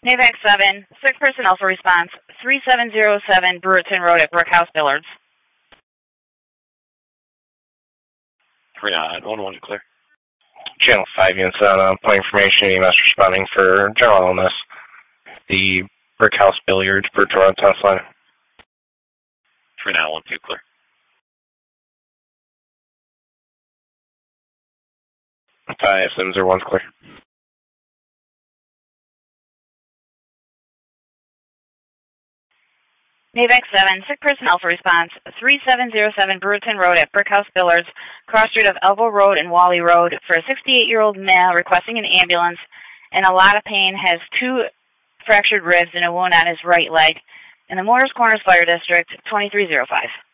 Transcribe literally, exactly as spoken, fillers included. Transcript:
NAVAC seven, sick person alpha response, three seven zero seven Brewerton Road at Brickhouse Billards. three nine one one, clear. Channel five units on uh, point information, E M S responding for general illness. The Brickhouse Billiards per Toronto Town line. three nine one two, clear. Five Sims are one clear. NAVAC seven, sick person alpha response, three seven zero seven Brewerton Road at Brickhouse Billards, cross street of Elbow Road and Wally Road, for a sixty-eight-year-old male requesting an ambulance and a lot of pain, has two fractured ribs and a wound on his right leg in the Moores Corners Fire District, twenty-three oh five.